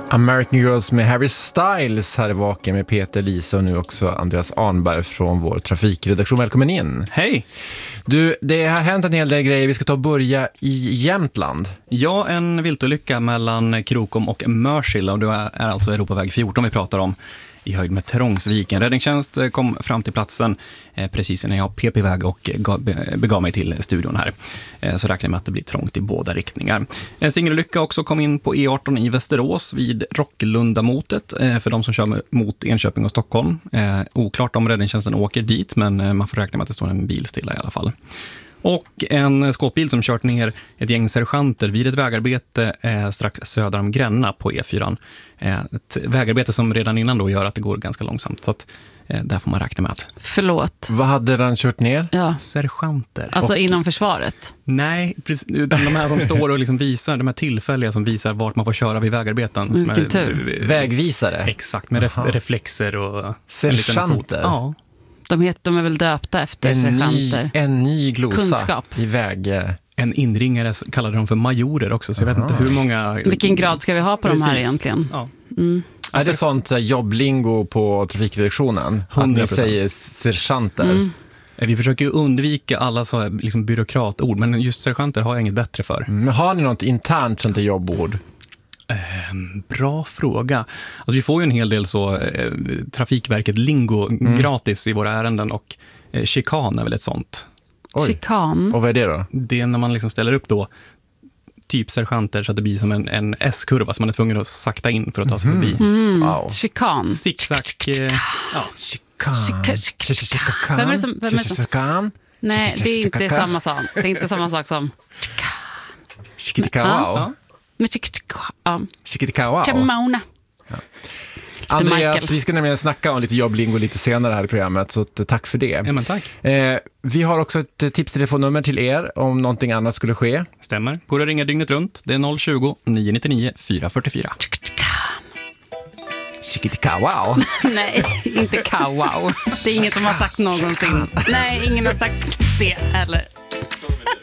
American Girls med Harry Styles här i Vaken med Peter, Lisa och nu också Andreas Arnberg från vår trafikredaktion. Välkommen in. Hej! Du, det har hänt en hel del grejer. Vi ska ta och börja i Jämtland. Ja, en viltolycka mellan Krokom och Mörsil, och det är alltså Europaväg 14 vi pratar om, i höjd med Trångsviken. Räddningstjänst kom fram till platsen precis när jag pep iväg och begav mig till studion här. Så räknar jag med att det blir trångt i båda riktningar. En singelolycka också kom in på E18 i Västerås vid Rocklundamotet för de som kör mot Enköping och Stockholm. Oklart om räddningstjänsten åker dit, men man får räkna med att det står en bil stilla i alla fall. Och en skåpbil som kört ner ett gäng sergeanter vid ett vägarbete strax söder om Gränna på E4. Ett vägarbete som redan innan då gör att det går ganska långsamt, så att där får man räkna med att... Förlåt. Vad hade den kört ner? Ja. Sergeanter. Alltså och, inom försvaret? Nej, utan de här som står och liksom visar, de här tillfälliga som visar vart man får köra vid vägarbeten. Vilken tur. Vägvisare? Exakt, med reflexer och sergeanter? Ja. De är väl döpta efter sergeanter. En ny glosa. Kunskap. I väg... En inringare kallade de för majorer också, så jag vet inte hur många... Vilken grad ska vi ha på de här egentligen? Ja. Är det sånt jobblingo på trafikredaktionen? 100%. Att ni säger sergeanter? Vi försöker ju undvika alla så här, liksom byråkratord, men just sergeanter har jag inget bättre för. Men har ni något internt sånt jobbord? Bra fråga. Alltså vi får ju en hel del så Trafikverket lingo gratis i våra ärenden, och chikan är väl ett sånt. Chikan? Och vad är det då? Det är när man liksom ställer upp då typ sergeanter så att det blir som en S-kurva som man är tvungen att sakta in för att ta sig förbi. Wow. Chikan. Zigzag. Ja. Vem är det som... Nej, det är inte samma sak. Det är inte samma sak som... Chikitikawao. Chikitikawao. Chamona. Andreas, vi ska nämligen snacka om lite jobblingo lite senare här i programmet, så tack för det. Ja, men tack. Vi har också ett tipstelefonnummer till er om någonting annat skulle ske. Stämmer. Går att ringa dygnet runt. Det är 020-999 444. Chikitikawao. Nej, inte kawao. Det är ingen som har sagt någonsin. Nej, ingen har sagt det heller.